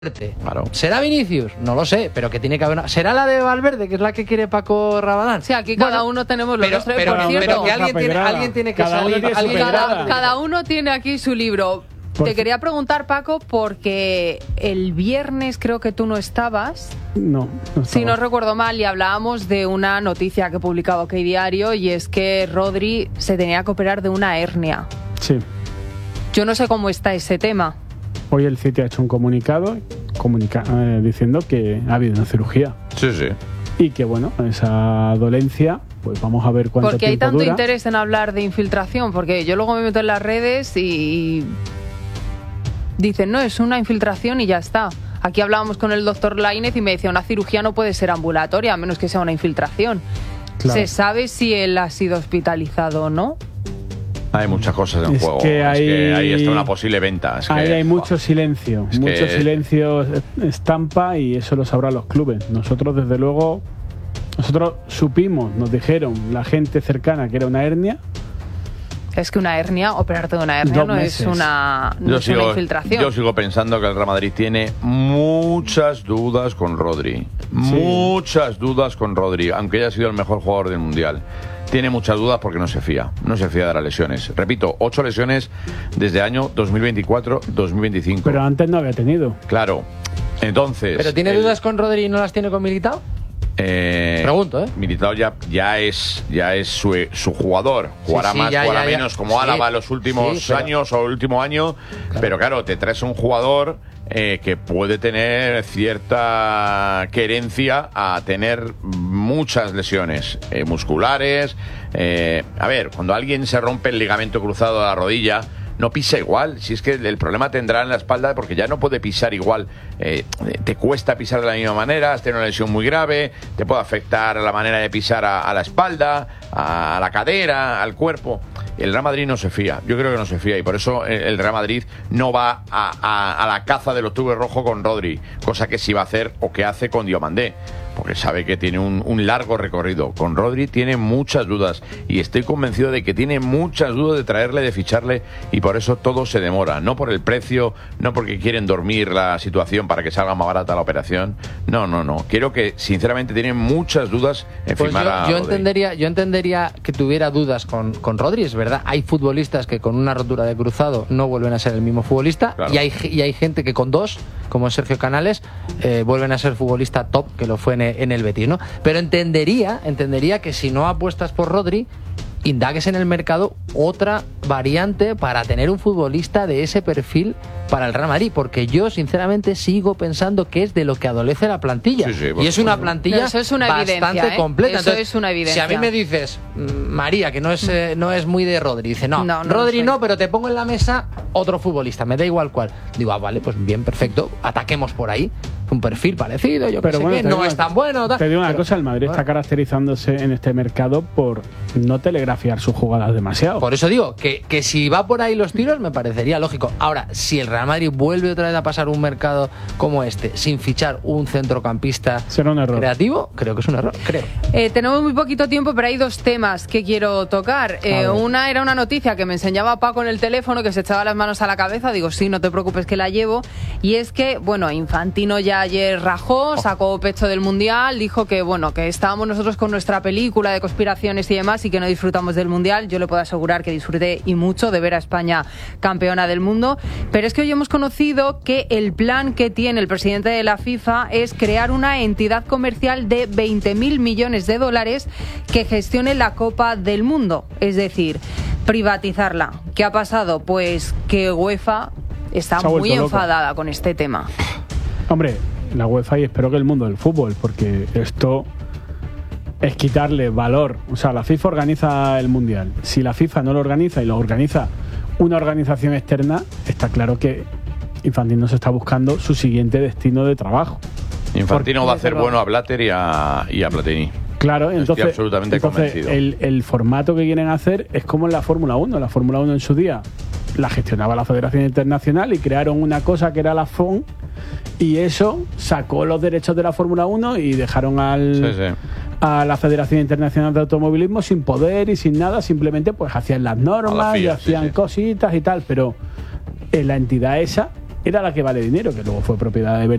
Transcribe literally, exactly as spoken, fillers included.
Claro. ¿Será Vinicius? No lo sé, pero que tiene que haber una... ¿Será la de Valverde, que es la que quiere Paco Rabadán? Sí, aquí cada bueno, uno tenemos lo pero, nuestro. Pero, por cierto, pero que alguien tiene, alguien tiene que cada salir. Uno alguien, cada, cada uno tiene aquí su libro. Por Te quería preguntar, Paco, porque el viernes creo que tú no estabas. No, no si no recuerdo mal, y hablábamos de una noticia que publicaba OK Diario, y es que Rodri se tenía que operar de una hernia. Sí. Yo no sé cómo está ese tema. Hoy el City ha hecho un comunicado comunica eh, diciendo que ha habido una cirugía. Sí, sí. Y que, bueno, esa dolencia, pues vamos a ver cuánto Porque hay tiempo tanto dura. interés en hablar de infiltración, porque yo luego me meto en las redes y dicen, no, es una infiltración y ya está. Aquí hablábamos con el doctor Lainez y me decía, una cirugía no puede ser ambulatoria, a menos que sea una infiltración. Claro. ¿Se sabe si él ha sido hospitalizado o no? Hay muchas cosas en es juego. Que hay... Es que ahí está una posible venta. Es ahí que, hay mucho silencio. Es mucho que... silencio estampa y eso lo sabrán los clubes. Nosotros, desde luego, nosotros supimos, nos dijeron la gente cercana que era una hernia. Es que una hernia, operarte de una hernia Dos no meses. es una, no es sigo, una infiltración. Yo sigo pensando que el Real Madrid tiene muchas dudas con Rodri. Sí. Muchas dudas con Rodri, aunque haya sido el mejor jugador del Mundial. Tiene muchas dudas porque no se fía. No se fía de las lesiones. Repito, ocho lesiones desde año dos mil veinticuatro dos mil veinticinco. Pero antes no había tenido. Claro. Entonces... ¿Pero tiene el... dudas con Rodri y no las tiene con Militao? Eh, Pregunto, ¿eh? Militao ya, ya es ya es su, su jugador. Jugará sí, sí, más, ya, jugará ya, ya. menos, como sí, Álava los últimos sí, pero... años o el último año. Claro. Pero claro, te traes un jugador eh, que puede tener cierta querencia a tener muchas lesiones eh, musculares. Eh, a ver, cuando alguien se rompe el ligamento cruzado de la rodilla, no pisa igual. Si es que el problema tendrá en la espalda porque ya no puede pisar igual. Eh, te cuesta pisar de la misma manera, has tenido una lesión muy grave, te puede afectar la manera de pisar a, a la espalda, a la cadera, al cuerpo. El Real Madrid no se fía, yo creo que no se fía y por eso el Real Madrid no va a, a, a la caza del octubre rojo con Rodri, cosa que sí va a hacer o que hace con Diomandé, porque sabe que tiene un, un largo recorrido. Con Rodri tiene muchas dudas y estoy convencido de que tiene muchas dudas de traerle, de ficharle y por eso todo se demora, no por el precio, no porque quieren dormir la situación para que salga más barata la operación, no, no, no, quiero que sinceramente tienen muchas dudas en pues firmar yo, a yo Rodri. entendería, yo entendería que tuviera dudas con, con Rodri, es verdad, hay futbolistas que con una rotura de cruzado no vuelven a ser el mismo futbolista, claro. y, hay, y hay gente que con dos, como Sergio Canales, eh, vuelven a ser futbolista top, que lo fue en el, en el Betis, ¿no? Pero entendería, entendería que si no apuestas por Rodri, indagues en el mercado otra variante para tener un futbolista de ese perfil para el Real Madrid, porque yo sinceramente sigo pensando que es de lo que adolece la plantilla, sí, sí, y es una supuesto. plantilla eso es una bastante evidencia, ¿eh? completa. Eso Entonces, es una evidencia. si a mí me dices, María, que no es, eh, no es muy de Rodri, dice, no, no, no Rodri no, no, pero te pongo en la mesa otro futbolista, me da igual cuál. Digo, ah, vale, pues bien, perfecto, ataquemos por ahí. Un perfil parecido, yo pero que bueno, sé qué, no es tan bueno. Tal. Te digo una pero, cosa, el Madrid bueno. está caracterizándose en este mercado por no telegrafiar sus jugadas demasiado. Por eso digo, que, que si va por ahí los tiros me parecería lógico. Ahora, si el Real Madrid vuelve otra vez a pasar un mercado como este, sin fichar un centrocampista será un error. creativo, creo que es un error, creo. Eh, tenemos muy poquito tiempo, pero hay dos temas que quiero tocar. Eh, una era una noticia que me enseñaba Paco en el teléfono, que se echaba las manos a la cabeza. Digo, sí, no te preocupes que la llevo. Y es que, bueno, Infantino ya ayer rajó, sacó pecho del Mundial, dijo que, bueno, que estábamos nosotros con nuestra película de conspiraciones y demás y que no disfrutamos del Mundial. Yo le puedo asegurar que disfruté y mucho de ver a España campeona del mundo. Pero es que hoy hemos conocido que el plan que tiene el presidente de la FIFA es crear una entidad comercial de veinte mil millones de dólares que gestione la Copa del Mundo. Es decir, privatizarla. ¿Qué ha pasado? Pues que UEFA está muy enfadada loco. con este tema. Hombre, la UEFA y espero que el mundo del fútbol, porque esto es quitarle valor. O sea, la FIFA organiza el Mundial. Si la FIFA no lo organiza y lo organiza una organización externa, está claro que Infantino se está buscando su siguiente destino de trabajo. Infantino va a hacer bueno a Blatter y a, y a Platini. Claro, entonces, Estoy absolutamente entonces convencido. El, el formato que quieren hacer es como en la Fórmula uno. La Fórmula uno en su día la gestionaba la Federación Internacional y crearon una cosa que era la F O N y eso sacó los derechos de la Fórmula uno y dejaron al, sí, sí. a la Federación Internacional de Automovilismo sin poder y sin nada, simplemente pues hacían las normas F I A, y hacían sí, sí. cositas y tal, pero en la entidad esa era la que vale dinero, que luego fue propiedad de